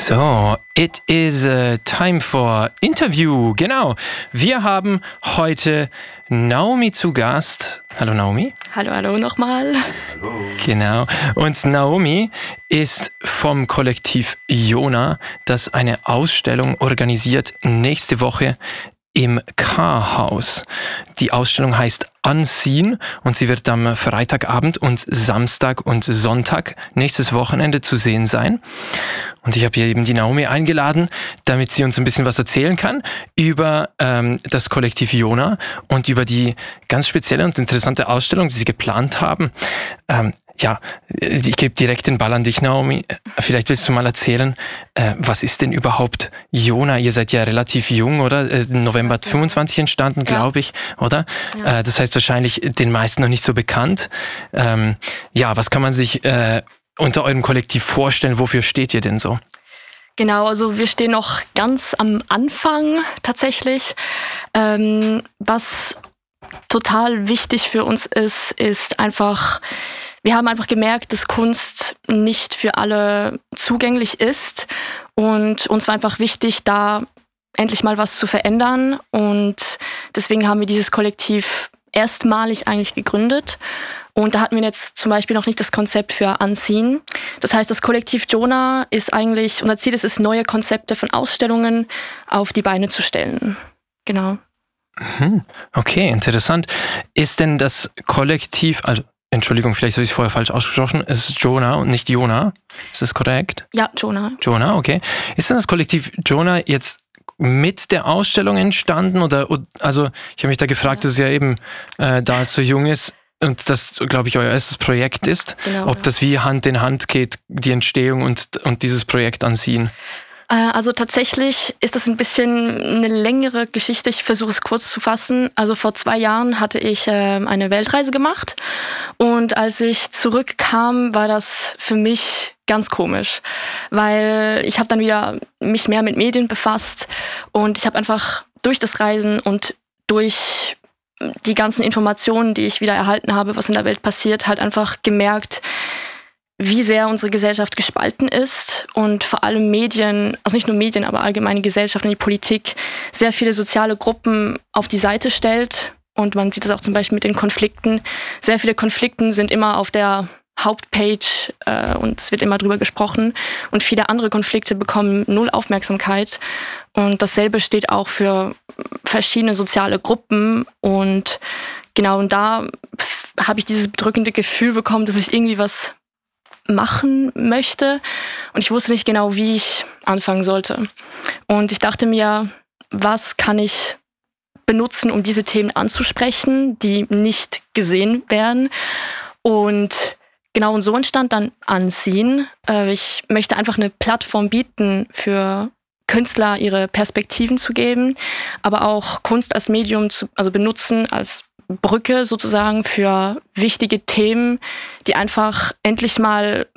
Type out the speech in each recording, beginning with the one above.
So, it is time for interview. Genau. Wir haben heute Naomi zu Gast. Hallo Naomi. Hallo nochmal. Hallo. Genau. Und Naomi ist vom Kollektiv Jona, das eine Ausstellung organisiert nächste Woche im K-Haus. Die Ausstellung heißt Unseen und sie wird am Freitagabend und Samstag und Sonntag nächstes Wochenende zu sehen sein. Und ich habe hier eben die Naomi eingeladen, damit sie uns ein bisschen was erzählen kann über das Kollektiv Jona und über die ganz spezielle und interessante Ausstellung, die sie geplant haben. Ja, ich gebe direkt den Ball an dich, Naomi. Vielleicht willst du mal erzählen, was ist denn überhaupt Jona? Ihr seid ja relativ jung, oder? November 25 entstanden, glaube ich, oder? Ja. Das heißt wahrscheinlich den meisten noch nicht so bekannt. Ja, was kann man sich unter eurem Kollektiv vorstellen? Wofür steht ihr denn so? Genau, also wir stehen noch ganz am Anfang tatsächlich. Was total wichtig für uns ist einfach... Wir haben einfach gemerkt, dass Kunst nicht für alle zugänglich ist und uns war einfach wichtig, da endlich mal was zu verändern und deswegen haben wir dieses Kollektiv erstmalig eigentlich gegründet und da hatten wir jetzt zum Beispiel noch nicht das Konzept für Unseen. Das heißt, das Kollektiv Jona ist eigentlich, unser Ziel ist es, neue Konzepte von Ausstellungen auf die Beine zu stellen. Genau. Okay, interessant. Ist denn das Kollektiv, also Entschuldigung, vielleicht habe ich es vorher falsch ausgesprochen. Es ist Jona und nicht Jona. Ist das korrekt? Ja, Jona. Jona, okay. Ist denn das Kollektiv Jona jetzt mit der Ausstellung entstanden? Also ich habe mich da gefragt, dass es ja eben, da es so jung ist und das, glaube ich, euer erstes Projekt ist, genau, ob das wie Hand in Hand geht, die Entstehung und dieses Projekt Unseen. Also tatsächlich ist das ein bisschen eine längere Geschichte. Ich versuche es kurz zu fassen. Also vor 2 Jahren hatte ich eine Weltreise gemacht und als ich zurückkam, war das für mich ganz komisch, weil ich habe dann wieder mich mehr mit Medien befasst und ich habe einfach durch das Reisen und durch die ganzen Informationen, die ich wieder erhalten habe, was in der Welt passiert, halt einfach gemerkt, wie sehr unsere Gesellschaft gespalten ist und vor allem Medien, also nicht nur Medien, aber allgemeine Gesellschaft und die Politik sehr viele soziale Gruppen auf die Seite stellt. Und man sieht das auch zum Beispiel mit den Konflikten. Sehr viele Konflikte sind immer auf der Hauptpage und es wird immer drüber gesprochen. Und viele andere Konflikte bekommen 0 Aufmerksamkeit. Und dasselbe steht auch für verschiedene soziale Gruppen. Und genau, und da habe ich dieses bedrückende Gefühl bekommen, dass ich irgendwie was machen möchte und ich wusste nicht genau, wie ich anfangen sollte. Und ich dachte mir, was kann ich benutzen, um diese Themen anzusprechen, die nicht gesehen werden. Und genau, und so entstand dann Unseen. Ich möchte einfach eine Plattform bieten für Künstler, ihre Perspektiven zu geben, aber auch Kunst als Medium benutzen, als Brücke sozusagen für wichtige Themen, die einfach endlich mal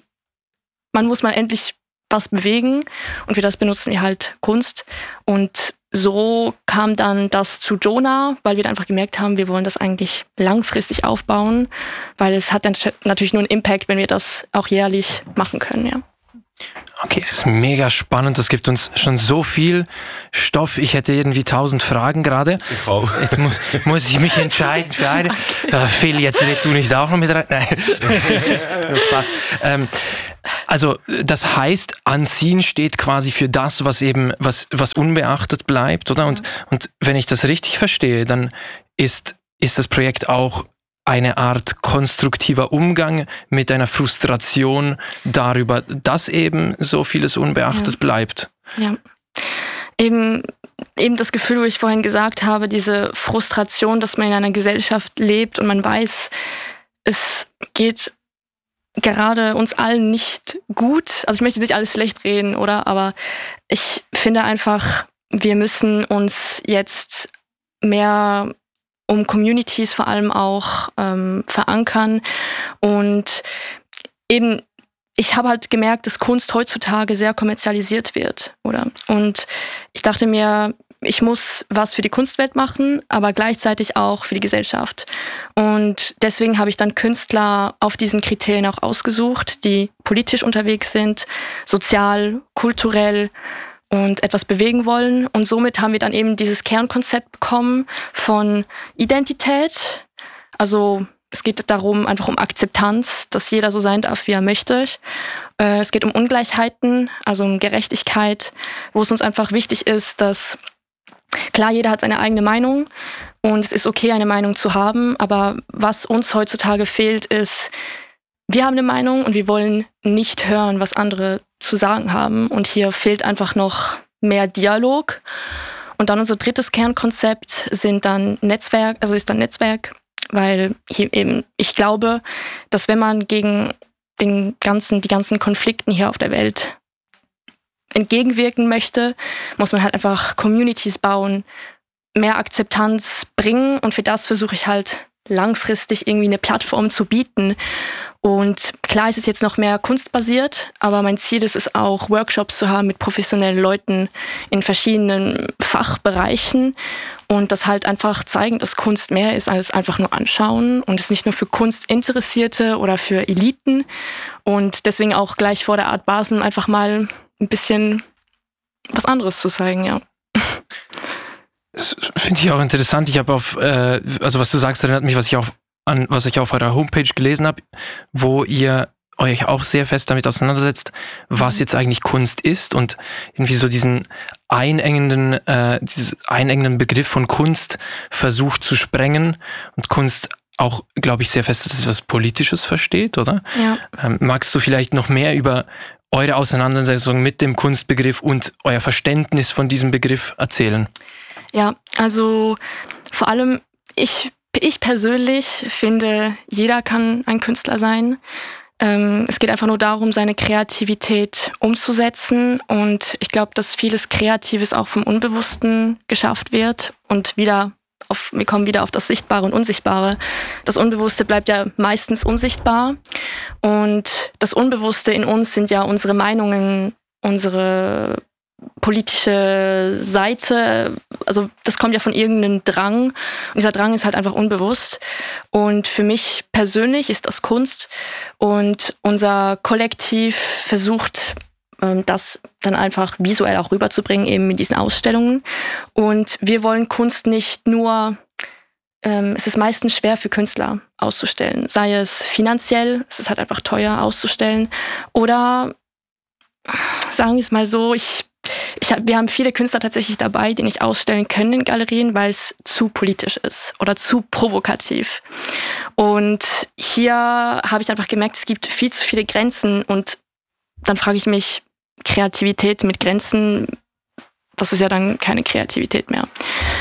was bewegen und für das benutzen wir halt Kunst und so kam dann das zu Jona, weil wir dann einfach gemerkt haben, wir wollen das eigentlich langfristig aufbauen, weil es hat dann natürlich nur einen Impact, wenn wir das auch jährlich machen können, ja. Okay, das ist mega spannend. Das gibt uns schon so viel Stoff. Ich hätte irgendwie 1000 Fragen gerade. Ich auch. Jetzt muss ich mich entscheiden für eine. Phil, jetzt red du nicht auch noch mit rein. Nein, Spaß. Also das heißt, Unseen steht quasi für das, was eben was unbeachtet bleibt, oder? Und wenn ich das richtig verstehe, dann ist das Projekt auch eine Art konstruktiver Umgang mit einer Frustration darüber, dass eben so vieles unbeachtet bleibt. Ja, eben das Gefühl, wo ich vorhin gesagt habe, diese Frustration, dass man in einer Gesellschaft lebt und man weiß, es geht gerade uns allen nicht gut. Also ich möchte nicht alles schlecht reden, oder? Aber ich finde einfach, wir müssen uns jetzt mehr um Communities vor allem auch verankern. Und eben, ich habe halt gemerkt, dass Kunst heutzutage sehr kommerzialisiert wird, oder? Und ich dachte mir, ich muss was für die Kunstwelt machen, aber gleichzeitig auch für die Gesellschaft. Und deswegen habe ich dann Künstler auf diesen Kriterien auch ausgesucht, die politisch unterwegs sind, sozial, kulturell und etwas bewegen wollen. Und somit haben wir dann eben dieses Kernkonzept bekommen von Identität. Also es geht darum, einfach um Akzeptanz, dass jeder so sein darf, wie er möchte. Es geht um Ungleichheiten, also um Gerechtigkeit, wo es uns einfach wichtig ist, dass, klar, jeder hat seine eigene Meinung und es ist okay, eine Meinung zu haben, aber was uns heutzutage fehlt, ist, wir haben eine Meinung und wir wollen nicht hören, was andere zu sagen haben. Und hier fehlt einfach noch mehr Dialog. Und dann unser drittes Kernkonzept ist dann Netzwerk, weil hier eben, ich glaube, dass wenn man gegen die ganzen Konflikten hier auf der Welt entgegenwirken möchte, muss man halt einfach Communities bauen, mehr Akzeptanz bringen und für das versuche ich halt langfristig irgendwie eine Plattform zu bieten. Und klar ist es jetzt noch mehr kunstbasiert, aber mein Ziel ist es auch, Workshops zu haben mit professionellen Leuten in verschiedenen Fachbereichen und das halt einfach zeigen, dass Kunst mehr ist als einfach nur anschauen und es nicht nur für Kunstinteressierte oder für Eliten und deswegen auch gleich vor der Art Basel einfach mal ein bisschen was anderes zu zeigen, ja. Das finde ich auch interessant. Ich habe also was du sagst, erinnert mich, was ich auf eurer Homepage gelesen habe, wo ihr euch auch sehr fest damit auseinandersetzt, was jetzt eigentlich Kunst ist und irgendwie so diesen einengenden Begriff von Kunst versucht zu sprengen und Kunst auch, glaube ich, sehr fest etwas Politisches versteht, oder? Ja. Magst du vielleicht noch mehr über eure Auseinandersetzung mit dem Kunstbegriff und euer Verständnis von diesem Begriff erzählen? Ja, also vor allem ich persönlich finde, jeder kann ein Künstler sein. Es geht einfach nur darum, seine Kreativität umzusetzen und ich glaube, dass vieles Kreatives auch vom Unbewussten geschafft wird und wir kommen wieder auf das Sichtbare und Unsichtbare. Das Unbewusste bleibt ja meistens unsichtbar und das Unbewusste in uns sind ja unsere Meinungen, unsere politische Seite, also das kommt ja von irgendeinem Drang und dieser Drang ist halt einfach unbewusst und für mich persönlich ist das Kunst und unser Kollektiv versucht das dann einfach visuell auch rüberzubringen eben mit diesen Ausstellungen und wir wollen Kunst nicht nur, es ist meistens schwer für Künstler auszustellen, sei es finanziell, es ist halt einfach teuer auszustellen oder sagen wir es mal so, wir haben viele Künstler tatsächlich dabei, die nicht ausstellen können in Galerien, weil es zu politisch ist oder zu provokativ. Und hier habe ich einfach gemerkt, es gibt viel zu viele Grenzen und dann frage ich mich, Kreativität mit Grenzen, das ist ja dann keine Kreativität mehr.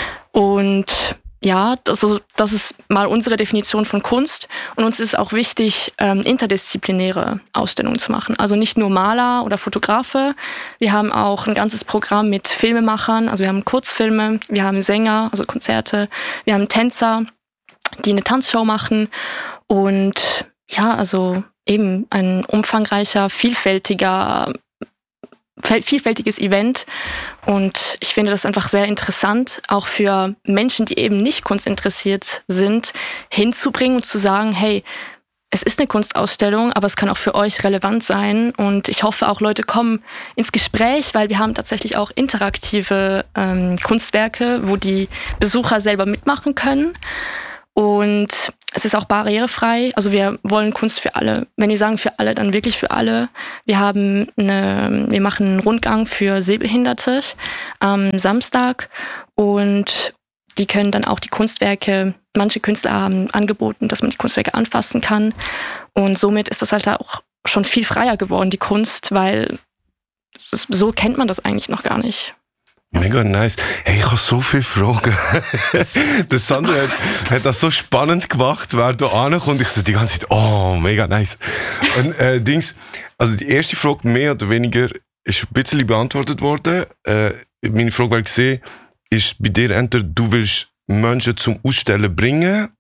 Und ja, das ist mal unsere Definition von Kunst und uns ist auch wichtig, interdisziplinäre Ausstellungen zu machen. Also nicht nur Maler oder Fotografe, wir haben auch ein ganzes Programm mit Filmemachern, also wir haben Kurzfilme, wir haben Sänger, also Konzerte, wir haben Tänzer, die eine Tanzshow machen und ja, also eben ein umfangreicher, vielfältiges Event und ich finde das einfach sehr interessant, auch für Menschen, die eben nicht kunstinteressiert sind, hinzubringen und zu sagen, hey, es ist eine Kunstausstellung, aber es kann auch für euch relevant sein und ich hoffe auch Leute kommen ins Gespräch, weil wir haben tatsächlich auch interaktive Kunstwerke, wo die Besucher selber mitmachen können. Und es ist auch barrierefrei. Also wir wollen Kunst für alle. Wenn wir sagen für alle, dann wirklich für alle. Wir machen einen Rundgang für Sehbehinderte am Samstag und die können dann auch die Kunstwerke, manche Künstler haben angeboten, dass man die Kunstwerke anfassen kann. Und somit ist das halt auch schon viel freier geworden, die Kunst, weil so kennt man das eigentlich noch gar nicht. Mega nice. Hey, ich habe so viele Fragen. Der Sandro hat das so spannend gemacht, wer da ankommt. Ich so die ganze Zeit, oh, mega nice. Und also die erste Frage mehr oder weniger ist ein bisschen beantwortet worden. Meine Frage war gesehen, ist bei dir entweder du willst Menschen zum Ausstellen bringen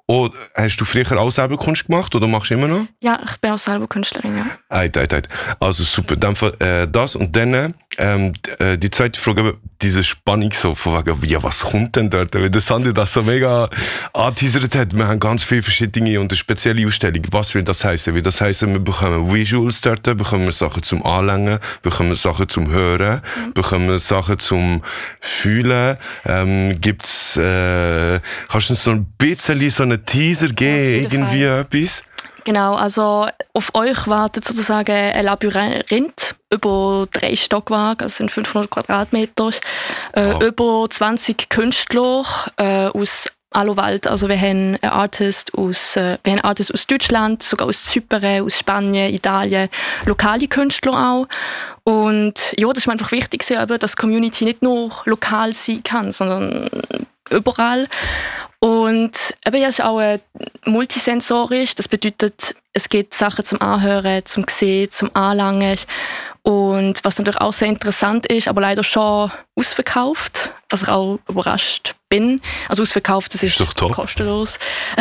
Oh, hast du früher auch selber Kunst gemacht oder machst du immer noch? Ja, ich bin auch selber Künstlerin, ja. Also super, dann das und dann die zweite Frage, diese Spannung so von wegen, ja, was kommt denn dort? Weil der Sandro das so mega angeteasert hat, wir haben ganz viele verschiedene und eine spezielle Ausstellung. Was will das heißen? Will das heißen, wir bekommen Visuals dort, bekommen wir Sachen zum Anlängen, bekommen wir Sachen zum Hören, bekommen wir Sachen zum Fühlen. Gibt's, kannst du uns so ein bisschen so einen Teaser geben, irgendwie etwas? Genau, also auf euch wartet sozusagen ein Labyrinth über 3 Stockwerke, also sind 500 Quadratmeter, über 20 Künstler aus aller Welt. Also wir haben Artists aus Deutschland, sogar aus Zypern, aus Spanien, Italien, lokale Künstler auch. Und ja, das ist mir einfach wichtig, dass die Community nicht nur lokal sein kann, sondern überall. Und eben, ja, es ist auch multisensorisch. Das bedeutet, es gibt Sachen zum Anhören, zum Sehen, zum Anlangen. Und was natürlich auch sehr interessant ist, aber leider schon ausverkauft, was ich auch überrascht bin. Also ausverkauft, das ist kostenlos.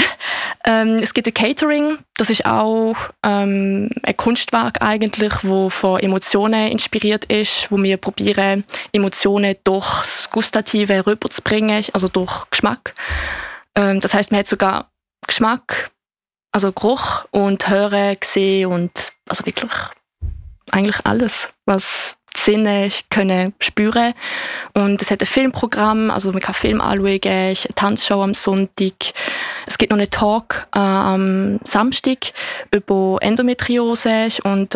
Es gibt ein Catering, das ist auch ein Kunstwerk eigentlich, das von Emotionen inspiriert ist, wo wir probieren, Emotionen durch das Gustative rüberzubringen, also durch Geschmack. Das heisst, man hat sogar Geschmack, also Geruch und Hören, Sehen und also wirklich eigentlich alles, was die Sinne können spüren. Und es hat ein Filmprogramm, also man kann Film anschauen, eine Tanzshow am Sonntag. Es gibt noch einen Talk am Samstag über Endometriose und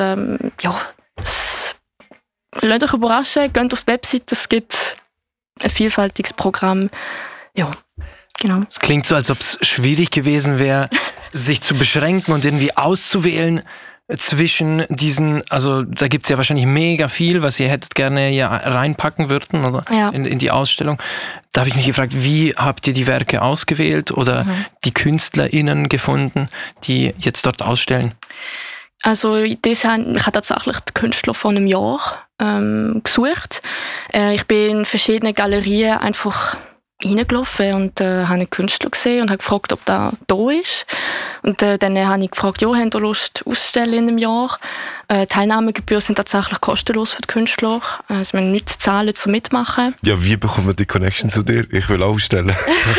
lasst euch überraschen, geht auf die Website, es gibt ein vielfältiges Programm. Ja, genau. Es klingt so, als ob es schwierig gewesen wäre, sich zu beschränken und irgendwie auszuwählen zwischen diesen, also da gibt es ja wahrscheinlich mega viel, was ihr hättet gerne ja reinpacken würden oder in die Ausstellung. Da habe ich mich gefragt, wie habt ihr die Werke ausgewählt oder die KünstlerInnen gefunden, die jetzt dort ausstellen? Also ich habe tatsächlich die Künstler vor einem Jahr gesucht. Ich bin in verschiedene Galerien einfach reingelaufen und habe einen Künstler gesehen und habe gefragt, ob der da ist. Und dann habe ich gefragt, ja, habt ihr Lust auszustellen in einem Jahr? Teilnahmegebühren sind tatsächlich kostenlos für die Künstler. Sie müssen nichts zahlen zum Mitmachen. Ja, wie bekommen wir die Connection zu dir? Ich will ausstellen.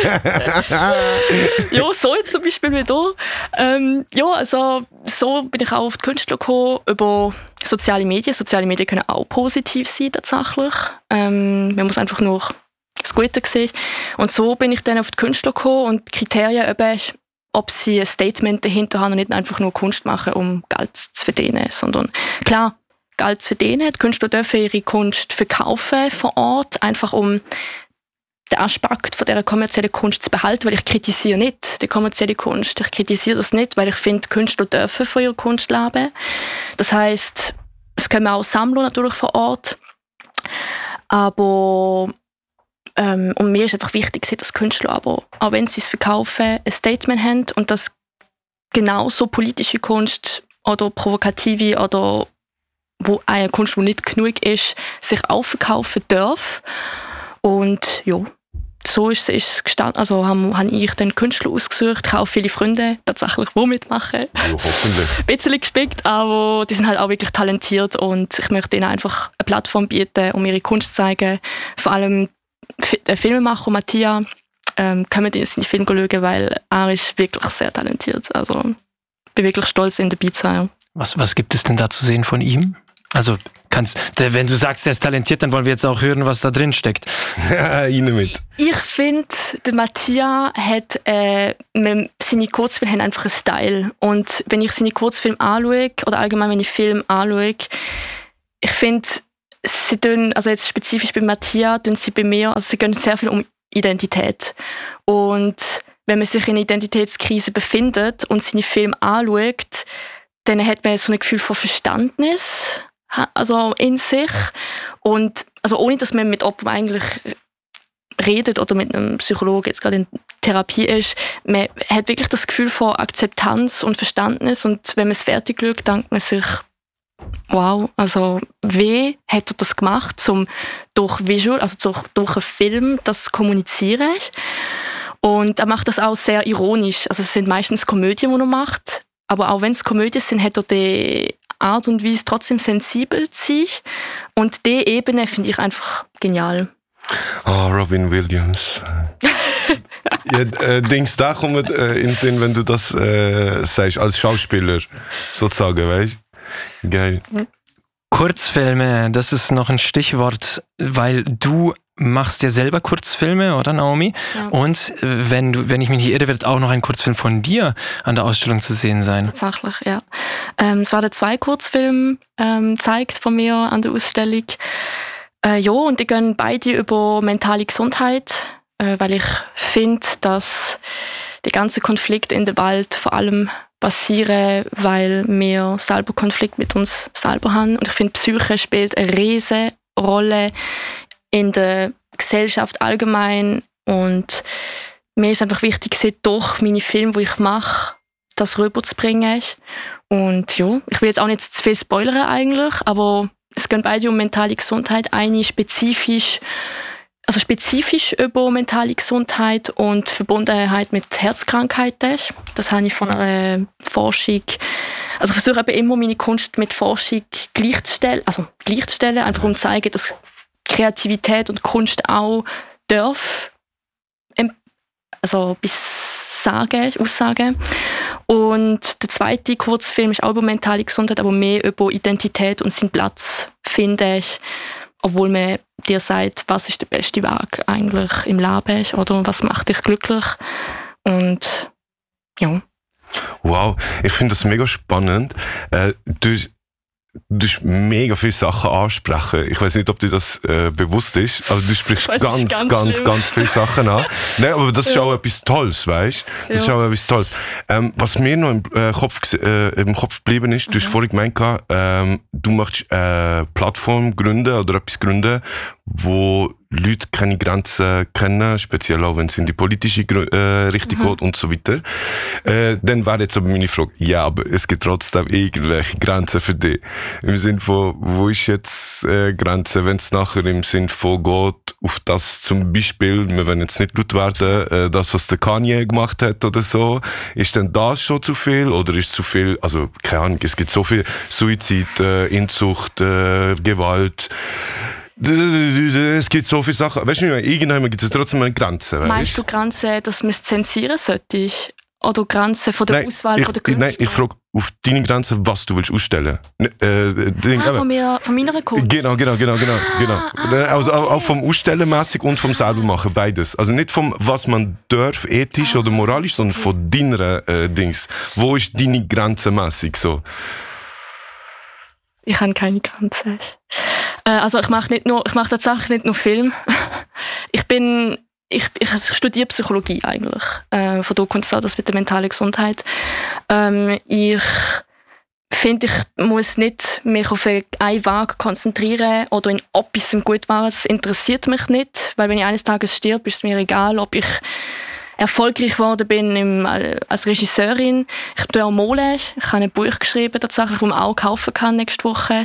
Ja, so jetzt zum Beispiel wie du. Ja, also so bin ich auch auf die Künstler gekommen über soziale Medien. Soziale Medien können auch positiv sein tatsächlich. Man muss einfach nur das Gute sehen. Und so bin ich dann auf die Künstler gekommen und die Kriterien eben, ob sie ein Statement dahinter haben und nicht einfach nur Kunst machen, um Geld zu verdienen, sondern klar, Geld zu verdienen. Die Künstler dürfen ihre Kunst verkaufen vor Ort, einfach um den Aspekt von dieser kommerziellen Kunst zu behalten, weil ich kritisiere nicht die kommerzielle Kunst. Ich kritisiere das nicht, weil ich finde, Künstler dürfen von ihrer Kunst leben. Das heisst, es können auch Sammler natürlich vor Ort, aber und mir ist einfach wichtig, dass Künstler, aber auch wenn sie es verkaufen, ein Statement haben und dass genauso politische Kunst oder provokative oder eine Kunst, die nicht genug ist, sich auch verkaufen darf. Und ja, so ist es gestanden. Also habe ich den Künstler ausgesucht. Ich habe auch viele Freunde tatsächlich, die mitmachen. Ja, hoffentlich. Ein bisschen gespickt, aber die sind halt auch wirklich talentiert und ich möchte ihnen einfach eine Plattform bieten, um ihre Kunst zu zeigen. Vor allem der Filmemacher Mattia, können wir seine Filme schauen, weil er ist wirklich sehr talentiert. Also ich bin wirklich stolz, ihn dabei zu sein. Was gibt es denn da zu sehen von ihm? Also wenn du sagst, er ist talentiert, dann wollen wir jetzt auch hören, was da drin steckt. Ja, rein mit. Ich finde, der Mattia hat seine Kurzfilme haben einfach einen Style. Und wenn ich seine Kurzfilme anschaue, oder allgemein, wenn ich Filme anschaue, ich finde, sie tun, also jetzt spezifisch bei Mattia, tun sie bei mir, also sie gehen sehr viel um Identität. Und wenn man sich in einer Identitätskrise befindet und seine Filme anschaut, dann hat man so ein Gefühl von Verständnis, also in sich. Und also ohne, dass man mit jemandem eigentlich redet oder mit einem Psychologen jetzt gerade in Therapie ist, man hat wirklich das Gefühl von Akzeptanz und Verständnis. Und wenn man es fertig schaut, denkt man sich, wow, also wie hat er das gemacht, um durch Visual, also durch einen Film das zu kommunizieren? Und er macht das auch sehr ironisch. Also es sind meistens Komödien, die er macht. Aber auch wenn es Komödien sind, hat er die Art und Weise trotzdem sensibel zu sein. Und diese Ebene finde ich einfach genial. Oh, Robin Williams. Ja, Dings, da kommt in den Sinn, wenn du das sagst, als Schauspieler sozusagen, weißt du? Geil. Kurzfilme, das ist noch ein Stichwort, weil du machst ja selber Kurzfilme, oder Naomi? Ja. Und wenn ich mich nicht irre, wird auch noch ein Kurzfilm von dir an der Ausstellung zu sehen sein. Tatsächlich, ja. Es waren 2 Kurzfilme gezeigt von mir an der Ausstellung. Ja, und die gehen beide über mentale Gesundheit, weil ich finde, dass die ganzen Konflikte in der Welt vor allem passieren, weil wir selber Konflikt mit uns selber haben. Und ich finde, Psyche spielt eine riesige Rolle in der Gesellschaft allgemein. Und mir ist einfach wichtig, durch meine Filme, die ich mache, das rüberzubringen. Und ja, ich will jetzt auch nicht zu viel spoilern eigentlich, aber es gehen beide um mentale Gesundheit. Eine spezifisch über mentale Gesundheit und Verbundenheit mit Herzkrankheiten. Das habe ich von einer Forschung. Also ich versuche eben immer, meine Kunst mit Forschung gleichzustellen, einfach um zu zeigen, dass Kreativität und Kunst auch darf, also bis Aussagen. Und der zweite Kurzfilm ist auch über mentale Gesundheit, aber mehr über Identität und seinen Platz, finde ich. Obwohl man dir sagt, was ist der beste Weg eigentlich im Leben oder was macht dich glücklich. Und ja. Wow, ich finde das mega spannend. Du mega viele Sachen ansprechen. Ich weiß nicht, ob dir das bewusst ist, aber du sprichst ganz viele Sachen an. Nein, aber das ist auch etwas Tolles, weißt du? Das ist auch etwas Tolles. Was mir noch im Kopf geblieben ist, du hast vorhin gemeint, du möchtest eine Plattform gründen oder etwas gründen, wo Leute keine Grenzen kennen, speziell auch wenn es in die politische Richtung geht und so weiter. Dann wäre jetzt aber meine Frage, ja, aber es gibt trotzdem irgendwelche Grenzen für dich. Im Sinn von, wo ist jetzt Grenze, wenn es nachher im Sinn von geht, auf das zum Beispiel, wir wollen jetzt nicht laut werden, das, was der Kanye gemacht hat oder so, ist denn das schon zu viel oder ist zu viel, also keine Ahnung, es gibt so viel Suizid, Inzucht, Gewalt, es gibt so viele Sachen. Weißt du, irgendwann gibt es trotzdem eine Grenze. Meinst du Grenzen, dass man es zensieren sollte? Oder Grenzen von der Auswahl der Künstler? Nein, ich frage auf deine Grenze, was du willst ausstellen. Von meiner Kunst? Genau. Also okay. auch vom Ausstellenmäßig und vom selbermachen, beides. Also nicht vom, was man darf, ethisch oder moralisch, sondern von deiner Dings. Wo ist deine Grenze mäßig so? Ich habe keine Grenze. Also ich mache tatsächlich nicht nur Film. Ich studiere Psychologie eigentlich. Von da kommt es auch das mit der mentalen Gesundheit. Ich finde, ich muss nicht mich auf einen Weg konzentrieren oder in etwas gut machen. Das interessiert mich nicht, weil wenn ich eines Tages stirb, ist es mir egal, ob ich erfolgreich geworden bin als Regisseurin. Ich tue auch malen. Ich habe ein Buch geschrieben, tatsächlich, das man auch kaufen kann nächste Woche.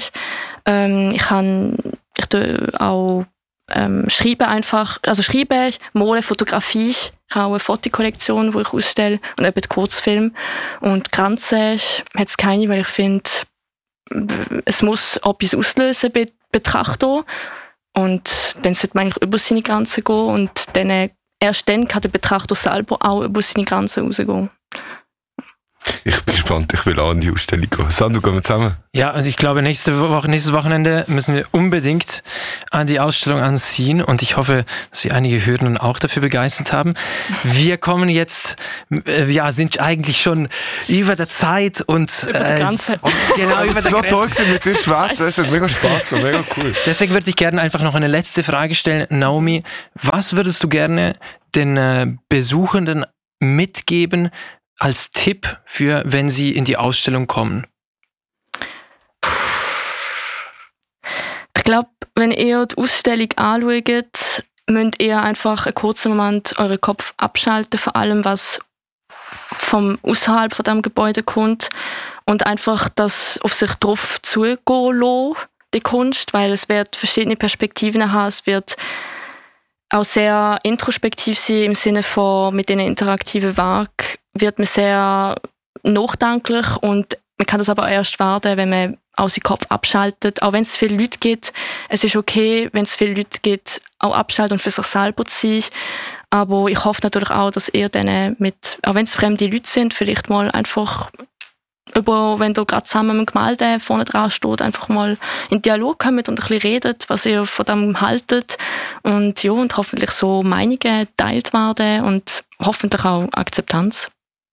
Ich tue auch schreiben, malen, Fotografie. Ich habe auch eine Fotokollektion, die ich ausstelle und eben die Kurzfilme. Und Grenzen hat es keine, weil ich finde, es muss etwas auslösen bei Betrachter. Und dann sollte man eigentlich über seine Grenzen gehen und dann erst dann kann der Betrachter selber auch über seine Grenzen rausgehen. Ich bin gespannt, ich will auch an die Ausstellung gehen. Sandro, gehen wir zusammen? Ja, also ich glaube, nächstes Wochenende müssen wir unbedingt an die Ausstellung anziehen und ich hoffe, dass wir einige Hörerinnen auch dafür begeistert haben. Wir kommen jetzt, sind eigentlich schon über der Zeit und über die Grenze. Genau, über der Grenze. So toll gewesen mit dir, Schwarz, das hat mega Spaß gemacht, mega cool. Deswegen würde ich gerne einfach noch eine letzte Frage stellen. Naomi, was würdest du gerne den Besuchenden mitgeben, als Tipp für, wenn sie in die Ausstellung kommen? Ich glaube, wenn ihr die Ausstellung anschaut, müsst ihr einfach einen kurzen Moment euren Kopf abschalten, vor allem was vom außerhalb von dem Gebäude kommt und einfach das auf sich drauf zugehen lassen, die Kunst, weil es wird verschiedene Perspektiven haben, es wird auch sehr introspektiv sein im Sinne von mit den interaktiven Werken wird man sehr nachdenklich und man kann das aber erst werden, wenn man auch seinen Kopf abschaltet. Auch wenn es viele Leute gibt, es ist okay, wenn es viele Leute gibt, auch abschalten und für sich selber zu sein. Aber ich hoffe natürlich auch, dass ihr dann auch wenn es fremde Leute sind, vielleicht mal einfach wenn du gerade zusammen mit dem Gemälde vorne dran steht, einfach mal in Dialog kommt und ein bisschen redet, was ihr von dem haltet und ja, und hoffentlich so Meinungen geteilt werden und hoffentlich auch Akzeptanz.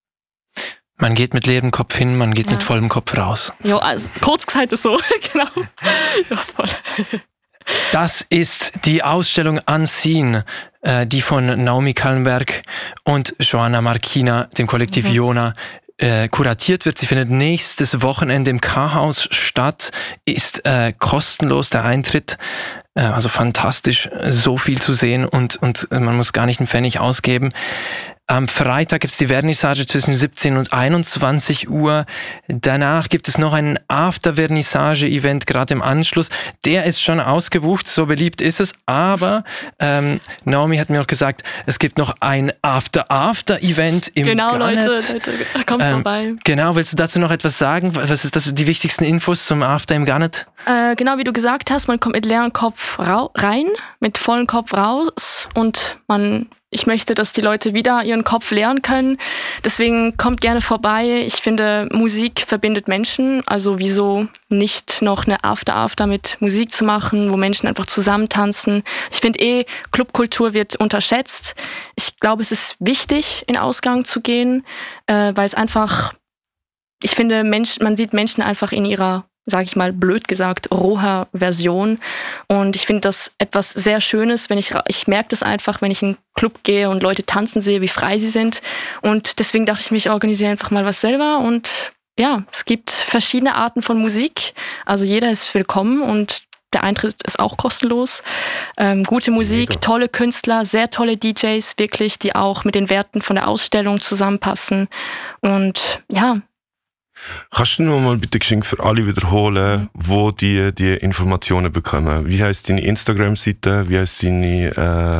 Man geht mit leerem Kopf hin, man geht mit vollem Kopf raus. Ja, also kurz gesagt so, genau. Ja, voll. Das ist die Ausstellung Unseen, die von Naomi Kallenberg und Joanna Markina, dem Kollektiv Jona, kuratiert wird. Sie findet nächstes Wochenende im K-Haus statt, ist kostenlos der Eintritt. Also fantastisch, so viel zu sehen und man muss gar nicht einen Pfennig ausgeben. Am Freitag gibt es die Vernissage zwischen 17 und 21 Uhr. Danach gibt es noch ein After-Vernissage-Event gerade im Anschluss. Der ist schon ausgebucht, so beliebt ist es. Aber Naomi hat mir auch gesagt, es gibt noch ein After-After-Event im Genau, Garnet. Leute, kommt vorbei. Genau, willst du dazu noch etwas sagen? Was ist die wichtigsten Infos zum After im Garnet? Genau, wie du gesagt hast, man kommt mit leerem Kopf rein, mit vollem Kopf raus und ich möchte, dass die Leute wieder ihren Kopf leeren können. Deswegen kommt gerne vorbei. Ich finde, Musik verbindet Menschen. Also wieso nicht noch eine After-After mit Musik zu machen, wo Menschen einfach zusammen tanzen. Ich finde Clubkultur wird unterschätzt. Ich glaube, es ist wichtig, in Ausgang zu gehen, weil es einfach, ich finde, man sieht Menschen einfach in ihrer, sage ich mal, blöd gesagt, roher Version. Und ich finde das etwas sehr Schönes, ich merke das einfach, wenn ich in einen Club gehe und Leute tanzen sehe, wie frei sie sind. Und deswegen dachte ich mir, ich organisiere einfach mal was selber. Und ja, es gibt verschiedene Arten von Musik. Also jeder ist willkommen und der Eintritt ist auch kostenlos. Gute Musik, tolle Künstler, sehr tolle DJs, wirklich, die auch mit den Werten von der Ausstellung zusammenpassen. Und ja, kannst du noch mal bitte geschwind für alle wiederholen, wo die Informationen bekommen? Wie heisst deine Instagram-Seite? Wie heisst deine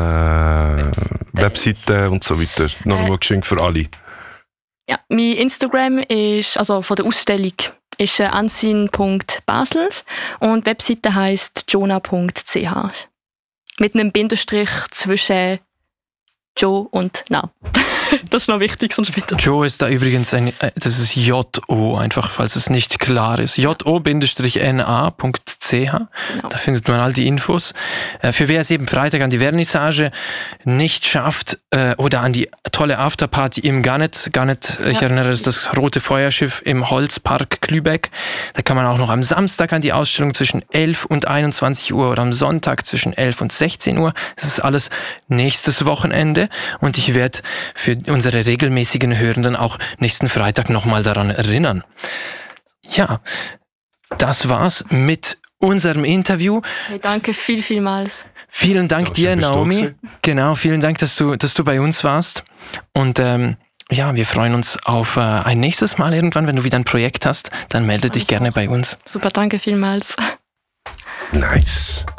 Webseite und so weiter? Noch mal geschwind für alle. Ja, mein Instagram ist, also von der Ausstellung, ist unseen.basel und die Webseite heisst jona.ch. Mit einem Bindestrich zwischen Joe und Na. Das ist noch wichtig, sonst bitte. Joe ist da übrigens das ist J-O, einfach falls es nicht klar ist. jo-na.ch, genau. Da findet man all die Infos. Für wer es eben Freitag an die Vernissage nicht schafft oder an die tolle Afterparty im Garnet, ich erinnere, das ist das Rote Feuerschiff im Holzpark Klübeck. Da kann man auch noch am Samstag an die Ausstellung zwischen 11 und 21 Uhr oder am Sonntag zwischen 11 und 16 Uhr. Das ist alles nächstes Wochenende und ich werde für unsere regelmäßigen Hörenden auch nächsten Freitag nochmal daran erinnern. Ja, das war's mit unserem Interview. Hey, danke vielmals. Vielen Dank dir, Naomi. Genau, vielen Dank, dass du bei uns warst. Und ja, wir freuen uns auf ein nächstes Mal irgendwann, wenn du wieder ein Projekt hast, dann melde dich gerne bei uns. Super, danke vielmals. Nice.